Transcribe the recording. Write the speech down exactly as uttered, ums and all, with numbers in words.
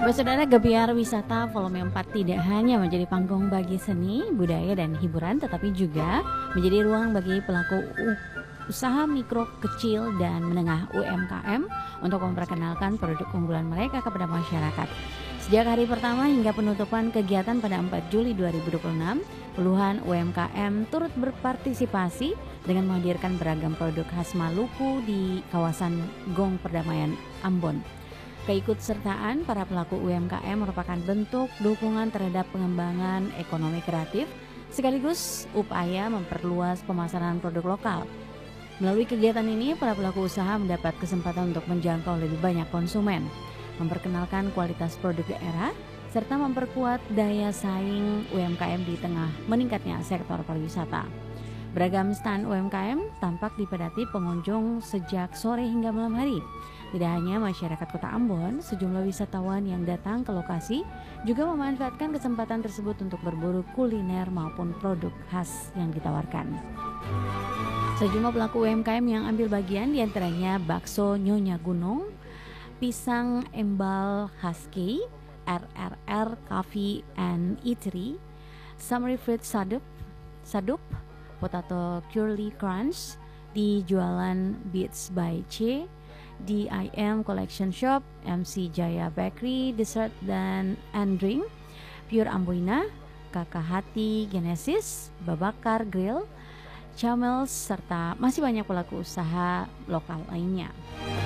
Bapak Saudara, Gebiar Wisata Volume empat tidak hanya menjadi panggung bagi seni, budaya, dan hiburan, tetapi juga menjadi ruang bagi pelaku u- usaha mikro, kecil, dan menengah U M K M untuk memperkenalkan produk unggulan mereka kepada masyarakat. Sejak hari pertama hingga penutupan kegiatan pada empat Juli dua ribu dua puluh enam, puluhan U M K M turut berpartisipasi dengan menghadirkan beragam produk khas Maluku di kawasan Gong Perdamaian Ambon. Keikutsertaan para pelaku U M K M merupakan bentuk dukungan terhadap pengembangan ekonomi kreatif sekaligus upaya memperluas pemasaran produk lokal. Melalui kegiatan ini, para pelaku usaha mendapat kesempatan untuk menjangkau lebih banyak konsumen, memperkenalkan kualitas produk daerah, serta memperkuat daya saing U M K M di tengah meningkatnya sektor pariwisata. Beragam stand U M K M tampak dipadati pengunjung sejak sore hingga malam hari. Tidak hanya masyarakat Kota Ambon, sejumlah wisatawan yang datang ke lokasi juga memanfaatkan kesempatan tersebut untuk berburu kuliner maupun produk khas yang ditawarkan. Sejumlah pelaku U M K M yang ambil bagian diantaranya bakso Nyonya Gunung, pisang embal khas K, R R R Coffee and Eatery, Summery Fruit Sadup, Sadup, Potato Curly Crunch, di jualan Beats by C, D I M Collection Shop, M C Jaya Bakery, Dessert dan and Drink, Pure Amboina, Kakak Hati Genesis, Babakar Grill, Chamels, serta masih banyak pelaku usaha lokal lainnya.